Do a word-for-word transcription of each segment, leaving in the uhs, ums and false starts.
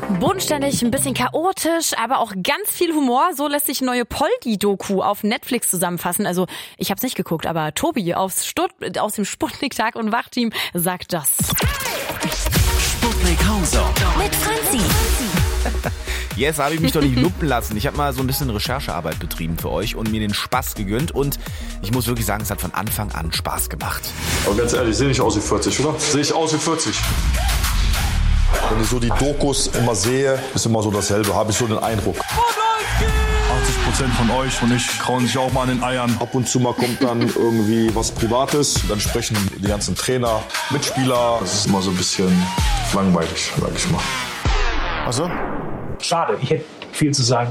Bodenständig, ein bisschen chaotisch, aber auch ganz viel Humor. So lässt sich eine neue Poldi-Doku auf Netflix zusammenfassen. Also ich habe es nicht geguckt, aber Tobi aufs Stutt- aus dem Sputnik-Tag- und Wachteam sagt das. Sputnik Hauser Mit Franzi. Yes, habe ich mich doch nicht lumpen lassen. Ich habe mal so ein bisschen Recherchearbeit betrieben für euch und mir den Spaß gegönnt. Und ich muss wirklich sagen, es hat von Anfang an Spaß gemacht. Aber ganz ehrlich, sehe ich aus wie vierzig, oder? Sehe ich aus wie vierzig? Wenn ich so die Dokus immer sehe, ist immer so dasselbe, habe ich so den Eindruck. achtzig Prozent von euch und ich krauen sich auch mal an den Eiern. Ab und zu mal kommt dann irgendwie was Privates. Dann sprechen die ganzen Trainer, Mitspieler. Das ist immer so ein bisschen langweilig, sag ich mal. Also? Schade, ich hätte viel zu sagen.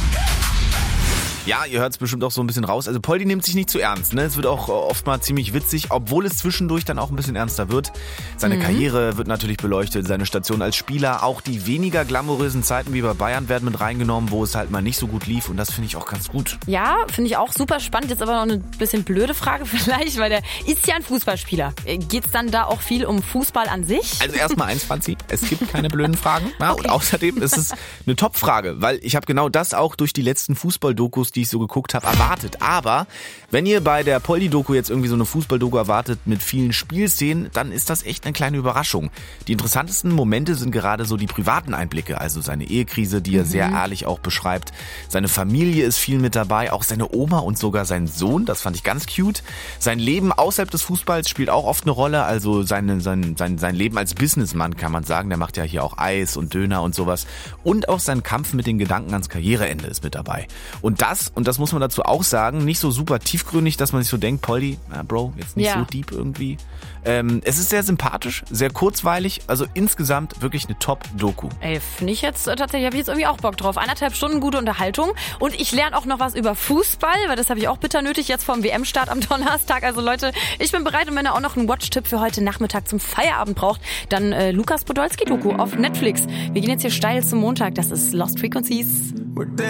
Ja, ihr hört es bestimmt auch so ein bisschen raus. Also Poldi nimmt sich nicht zu ernst. Ne? Es wird auch oft mal ziemlich witzig, obwohl es zwischendurch dann auch ein bisschen ernster wird. Seine mhm. Karriere wird natürlich beleuchtet, seine Station als Spieler. Auch die weniger glamourösen Zeiten wie bei Bayern werden mit reingenommen, wo es halt mal nicht so gut lief. Und das finde ich auch ganz gut. Ja, finde ich auch super spannend. Jetzt aber noch eine bisschen blöde Frage vielleicht, weil der ist ja ein Fußballspieler. Geht es dann da auch viel um Fußball an sich? Also erstmal eins, Franzi, es gibt keine blöden Fragen. Ja, okay. Und außerdem ist es eine Top-Frage, weil ich habe genau das auch durch die letzten Fußball-Dokus, die ich so geguckt habe, erwartet. Aber wenn ihr bei der Poldi-Doku jetzt irgendwie so eine Fußball-Doku erwartet mit vielen Spielszenen, dann ist das echt eine kleine Überraschung. Die interessantesten Momente sind gerade so die privaten Einblicke, also seine Ehekrise, die er mhm. sehr ehrlich auch beschreibt. Seine Familie ist viel mit dabei, auch seine Oma und sogar sein Sohn, das fand ich ganz cute. Sein Leben außerhalb des Fußballs spielt auch oft eine Rolle, also seine, sein, sein, sein Leben als Businessmann kann man sagen, der macht ja hier auch Eis und Döner und sowas. Und auch sein Kampf mit den Gedanken ans Karriereende ist mit dabei. Und das, und das muss man dazu auch sagen, nicht so super tiefgründig, dass man sich so denkt, Poldi, na Bro, jetzt nicht ja. so deep irgendwie. Ähm, es ist sehr sympathisch, sehr kurzweilig, also insgesamt wirklich eine Top-Doku. Ey, finde ich jetzt äh, tatsächlich, habe ich jetzt irgendwie auch Bock drauf. Eineinhalb Stunden gute Unterhaltung und ich lerne auch noch was über Fußball, weil das habe ich auch bitter nötig jetzt vom W M-Start am Donnerstag. Also Leute, ich bin bereit und wenn ihr auch noch einen Watch-Tipp für heute Nachmittag zum Feierabend braucht, dann äh, Lukas Podolski-Doku auf Netflix. Wir gehen jetzt hier steil zum Montag, das ist Lost Frequencies.